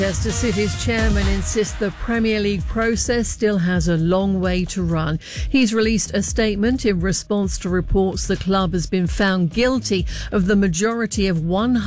Manchester City's chairman insists the Premier League process still has a long way to run. He's released a statement in response to reports the club has been found guilty of the majority of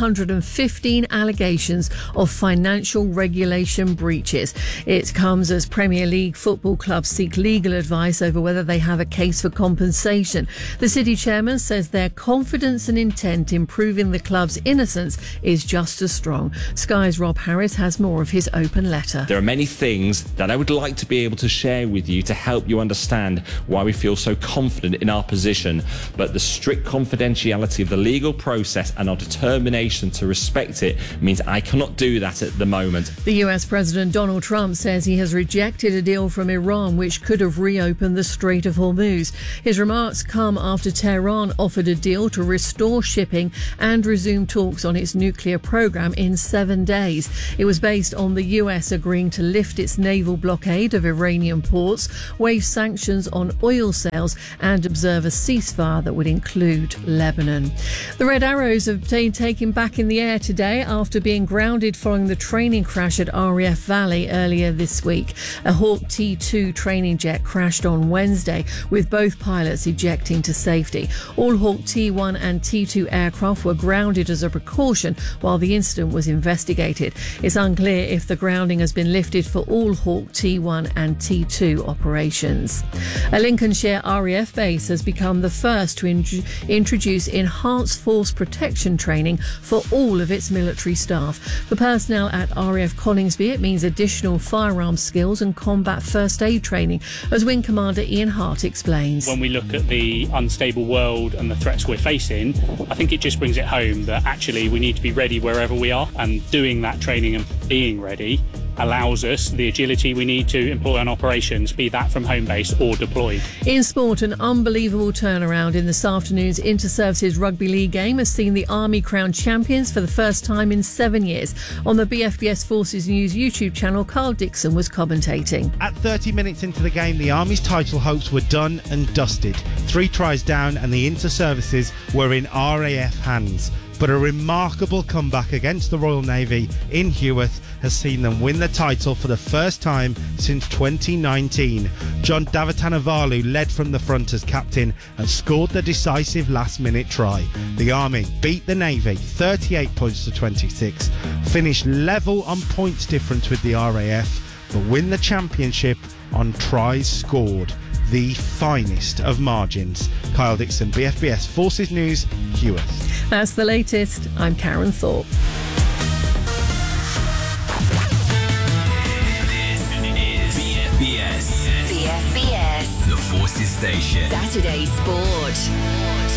115 allegations of financial regulation breaches. It comes as Premier League football clubs seek legal advice over whether they have a case for compensation. The City chairman says their confidence and intent in proving the club's innocence is just as strong. Sky's Rob Harris has more of his open letter. There are many things that I would like to be able to share with you to help you understand why we feel so confident in our position, but the strict confidentiality of the legal process and our determination to respect it means I cannot do that at the moment. The US President Donald Trump says he has rejected a deal from Iran which could have reopened the Strait of Hormuz. His remarks come after Tehran offered a deal to restore shipping and resume talks on its nuclear program in 7 days. It was based on the US agreeing to lift its naval blockade of Iranian ports, waive sanctions on oil sales and observe a ceasefire that would include Lebanon. The Red Arrows have been taken back in the air today after being grounded following the training crash at RAF Valley earlier this week. A Hawk T2 training jet crashed on Wednesday with both pilots ejecting to safety. All Hawk T1 and T2 aircraft were grounded as a precaution while the incident was investigated. It's unclear if the grounding has been lifted for all Hawk T1 and T2 operations. A Lincolnshire RAF base has become the first to introduce enhanced force protection training for all of its military staff. For personnel at RAF Coningsby, it means additional firearms skills and combat first aid training, as Wing Commander Ian Hart explains. When we look at the unstable world and the threats we're facing, I think it just brings it home that actually we need to be ready wherever we are, and doing that training and being ready allows us the agility we need to employ on operations, be that from home base or deployed. In sport, an unbelievable turnaround in this afternoon's Inter-Services Rugby League game has seen the Army crowned champions for the first time in 7 years. On the BFBS Forces News YouTube channel, Carl Dixon was commentating. At 30 minutes into the game, the Army's title hopes were done and dusted. 3 tries down and the Inter-Services were in RAF hands. But a remarkable comeback against the Royal Navy in Heworth has seen them win the title for the first time since 2019. John Davitanavalu led from the front as captain and scored the decisive last-minute try. The Army beat the Navy 38 points to 26, finished level on points difference with the RAF, but win the championship on tries scored. The finest of margins. Kyle Dixon, BFBS Forces News, Heworth. That's the latest. I'm Karen Thorpe. This is BFBS. BFBS. The Forces Station. Saturday Sport.